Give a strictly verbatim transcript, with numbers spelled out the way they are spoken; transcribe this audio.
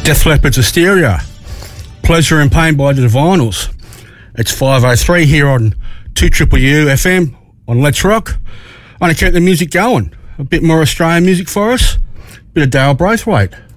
Def Leppard's Hysteria, Pleasure and Pain by the Divinyls. It's five oh three here on two Triple U F M on Let's Rock. I'm going to keep the music going. A bit more Australian music for us. Bit of Dale Braithwaite.